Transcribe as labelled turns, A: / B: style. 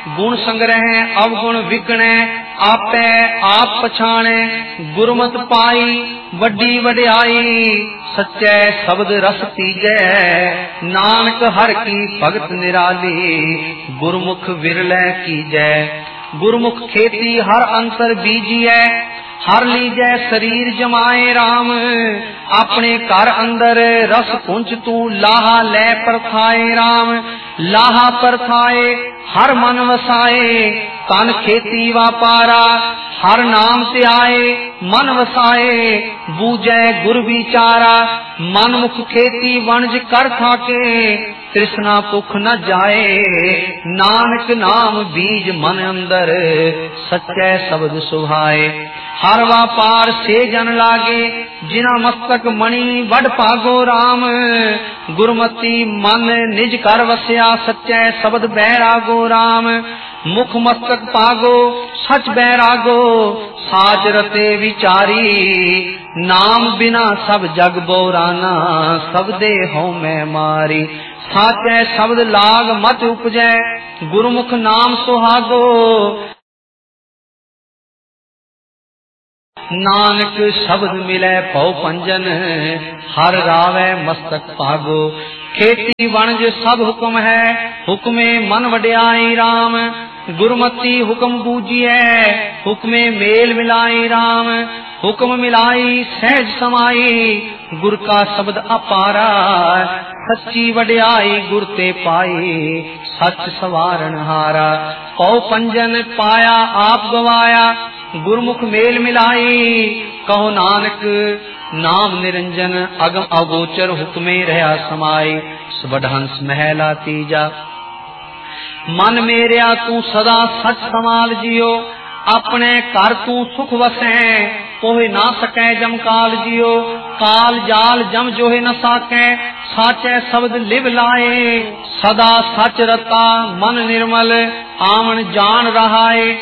A: गुण संग्रह अवगुण विकणै, आपै आप पछाणै, गुरमत पाई वड्डी वड्याई, सच्चै शब्द रस तीजै, नानक हर की भगत निराली, गुरमुख विरलै कीजै। गुरमुख खेती हर अंतर बीजिए, हर लीजै शरीर जमाए राम, अपने घर अंदर रस पुंज तू लाहा लै परथाए राम। लाहा परथाए हर मन वसाए, तन खेती वापारा, हर नाम ते आए मन वसाए, बूझै गुर विचारा। मन मुख खेती वणज कर थाके, तृष्णा भुख न जाए, नानक नाम बीज मन अंदर, सच्चै शब्द सुहाए। हर वापार से जन लागे, जिना मस्तक मणि वड पागो राम, गुरमति मन निज कर वस्या, सच्चै शब्द बैरागो राम। मुख मस्तक पागो सच बैरागो, साच रते विचारी, नाम बिना सब जग बोराना, सबदे हो मैं मारी। साचै शब्द लाग मत उपजै, गुरमुख नाम सुहागो, नानक शब्द मिलै भौ पंजन, हर रावै मस्तक पागो। खेती वणज सब हुक्म है, हुक्मे मन वड्याई राम, गुरमति हुक्म बूझिए, हुक्मे मेल मिलाई राम। हुक्म मिलाई सहज समाई, गुर का शब्द अपारा, सच्ची वड्याई गुर ते पाई, सच सवारण हारा। भौ पंजन पाया आप गवाया, गुरमुख मेल मिलाई, कहो नानक नाम निरंजन, अगम अगोचर हुक्मे रहा समाई। सुबढ़हंस महला तीजा, मन मेरिया तू सदा सच संभाल जियो, अपने घर तू सुख वसै, कोहे ना सकै जम काल जियो। काल जाल जम जोहे न साकै, साचै शब्द लिव लाए, सदा सच रता मन निर्मल, आवन जान रहाए।